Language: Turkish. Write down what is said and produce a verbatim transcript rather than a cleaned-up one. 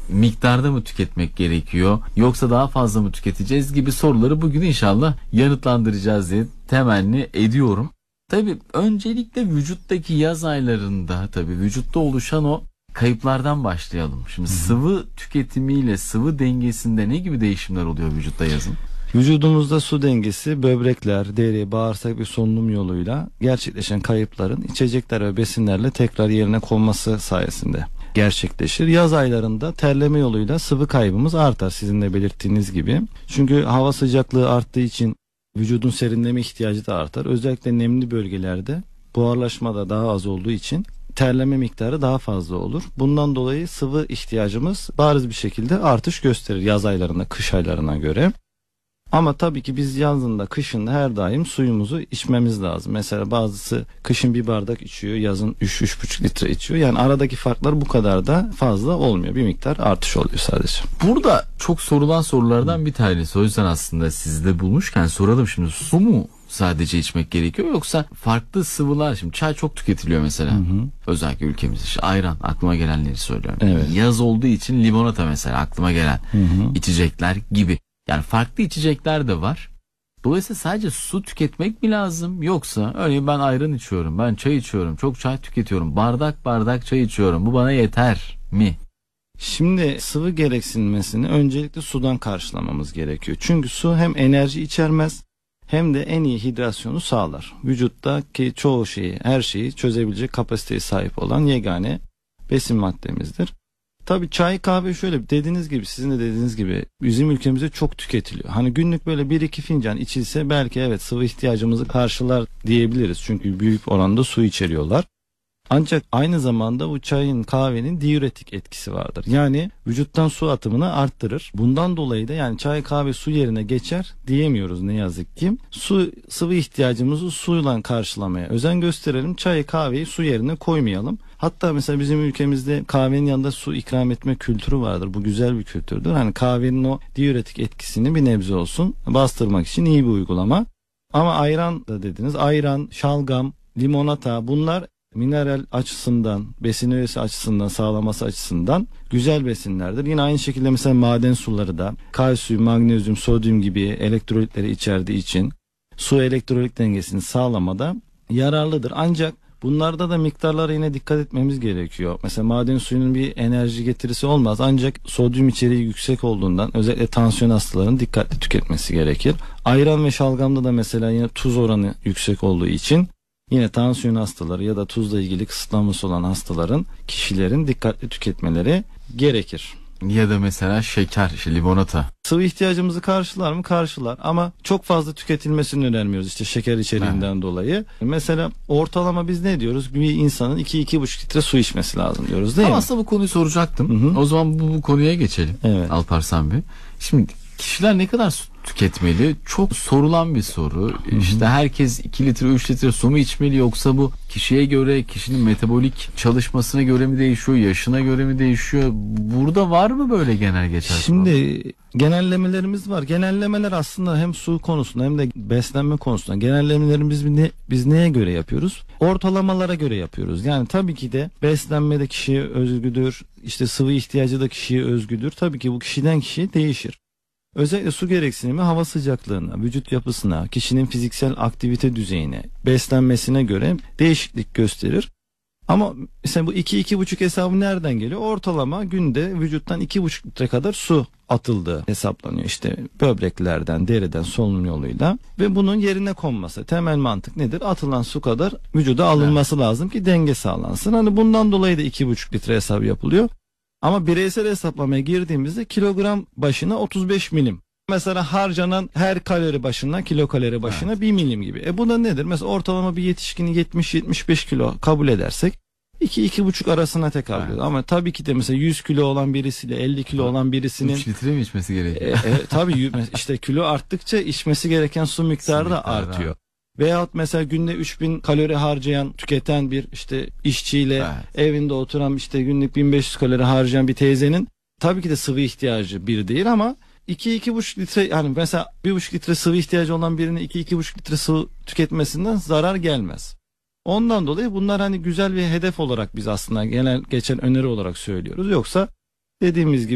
miktarda mı tüketmek gerekiyor yoksa daha fazla mı tüketeceğiz gibi soruları bugün inşallah yanıtlandıracağız diye temenni ediyorum. Tabii öncelikle vücuttaki yaz aylarında tabii vücutta oluşan o kayıplardan başlayalım. Şimdi Hı-hı. sıvı tüketimiyle sıvı dengesinde ne gibi değişimler oluyor vücutta yazın? Vücudumuzda su dengesi böbrekler, deri, bağırsak ve solunum yoluyla gerçekleşen kayıpların içecekler ve besinlerle tekrar yerine konması sayesinde gerçekleşir. Yaz aylarında terleme yoluyla sıvı kaybımız artar sizin de belirttiğiniz gibi. Çünkü hava sıcaklığı arttığı için vücudun serinleme ihtiyacı da artar. Özellikle nemli bölgelerde buharlaşma da daha az olduğu için terleme miktarı daha fazla olur. Bundan dolayı sıvı ihtiyacımız bariz bir şekilde artış gösterir yaz aylarında kış aylarına göre. Ama tabii ki biz yazın da kışın da her daim suyumuzu içmemiz lazım. Mesela bazısı kışın bir bardak içiyor, yazın üç üç buçuk litre içiyor. Yani aradaki farklar bu kadar da fazla olmuyor. Bir miktar artış oluyor sadece. Burada çok sorulan sorulardan bir tanesi. O yüzden aslında sizde bulmuşken soralım şimdi. Su mu sadece içmek gerekiyor yoksa farklı sıvılar? Şimdi çay çok tüketiliyor mesela. Hı hı. Özellikle ülkemizde. İşte ayran, aklıma gelenleri söylüyorum. Evet. Yaz olduğu için limonata mesela aklıma gelen hı hı. içecekler gibi. Yani farklı içecekler de var. Dolayısıyla sadece su tüketmek mi lazım yoksa örneğin ben ayran içiyorum, ben çay içiyorum, çok çay tüketiyorum, bardak bardak çay içiyorum, bu bana yeter mi? Şimdi sıvı gereksinmesini öncelikle sudan karşılamamız gerekiyor. Çünkü su hem enerji içermez hem de en iyi hidrasyonu sağlar. Vücuttaki çoğu şeyi, her şeyi çözebilecek kapasiteye sahip olan yegane besin maddemizdir. Tabii çay, kahve şöyle dediğiniz gibi, sizin de dediğiniz gibi bizim ülkemizde çok tüketiliyor. Hani günlük böyle bir iki fincan içilse belki evet sıvı ihtiyacımızı karşılar diyebiliriz. Çünkü büyük oranda su içeriyorlar. Ancak aynı zamanda bu çayın, kahvenin diüretik etkisi vardır. Yani vücuttan su atımını arttırır. Bundan dolayı da yani çay, kahve su yerine geçer diyemiyoruz ne yazık ki. Su, sıvı ihtiyacımızı suyla karşılamaya özen gösterelim. Çayı, kahveyi su yerine koymayalım. Hatta mesela bizim ülkemizde kahvenin yanında su ikram etme kültürü vardır. Bu güzel bir kültürdür. Hani kahvenin o diüretik etkisini bir nebze olsun bastırmak için iyi bir uygulama. Ama ayran da dediniz. Ayran, şalgam, limonata, bunlar mineral açısından, besin öğesi açısından, sağlaması açısından güzel besinlerdir. Yine aynı şekilde mesela maden suları da kalsiyum, magnezyum, sodyum gibi elektrolitleri içerdiği için su elektrolit dengesini sağlamada yararlıdır. Ancak bunlarda da miktarlara yine dikkat etmemiz gerekiyor. Mesela maden suyunun bir enerji getirisi olmaz. Ancak sodyum içeriği yüksek olduğundan özellikle tansiyon hastalarının dikkatli tüketmesi gerekir. Ayran ve şalgamda da mesela yine tuz oranı yüksek olduğu için yine tansiyon hastaları ya da tuzla ilgili kısıtlaması olan hastaların, kişilerin dikkatli tüketmeleri gerekir. Ya da mesela şeker, işte limonata. Sıvı ihtiyacımızı karşılar mı? Karşılar. Ama çok fazla tüketilmesini önermiyoruz işte şeker içeriğinden evet. dolayı. Mesela ortalama biz ne diyoruz? Bir insanın iki iki buçuk litre su içmesi lazım diyoruz değil Ama mi? aslında bu konuyu soracaktım. Hı hı. O zaman bu, bu konuya geçelim. Evet. Alparslan Bey. Şimdi kişiler ne kadar su tüketmeli? Çok sorulan bir soru. Hı hı. İşte herkes iki litre üç litre su mu içmeli yoksa bu kişiye göre, kişinin metabolik çalışmasına göre mi değişiyor, yaşına göre mi değişiyor? Burada var mı böyle genel geçer? Şimdi genellemelerimiz var. Genellemeler aslında hem su konusunda hem de beslenme konusunda. Genellemelerimiz biz, ne, biz neye göre yapıyoruz? Ortalamalara göre yapıyoruz. Yani tabii ki de beslenme de kişiye özgüdür. İşte sıvı ihtiyacı da kişiye özgüdür. Tabii ki bu kişiden kişiye değişir. Özellikle su gereksinimi hava sıcaklığına, vücut yapısına, kişinin fiziksel aktivite düzeyine, beslenmesine göre değişiklik gösterir. Ama mesela bu iki iki buçuk hesabı nereden geliyor? Ortalama günde vücuttan iki buçuk litre kadar su atıldığı hesaplanıyor. İşte böbreklerden, deriden, solunum yoluyla ve bunun yerine konması. Temel mantık nedir? Atılan su kadar vücuda alınması evet. lazım ki denge sağlansın. Hani bundan dolayı da iki buçuk litre hesabı yapılıyor. Ama bireysel hesaplamaya girdiğimizde kilogram başına otuz beş milim. Mesela harcanan her kalori başına, kilokalori başına evet. bir milim gibi. E bu da nedir? Mesela ortalama bir yetişkini yetmiş yetmiş beş kilo kabul edersek iki iki buçuk arasına tekabül ediyor. Evet. Ama tabii ki de mesela yüz kilo olan birisiyle elli kilo olan birisinin üç litre mi içmesi gerekiyor? E, e, tabii işte kilo arttıkça içmesi gereken su miktarı su da miktarı artıyor. Abi. Veyahut mesela günde üç bin kalori harcayan, tüketen bir işte işçiyle evet. evinde oturan işte günlük bin beş yüz kalori harcayan bir teyzenin tabii ki de sıvı ihtiyacı bir değil ama iki iki buçuk litre yani mesela bir buçuk litre sıvı ihtiyacı olan birinin iki iki buçuk litre sıvı tüketmesinden zarar gelmez. Ondan dolayı bunlar hani güzel bir hedef olarak biz aslında genel geçen öneri olarak söylüyoruz. Yoksa dediğimiz gibi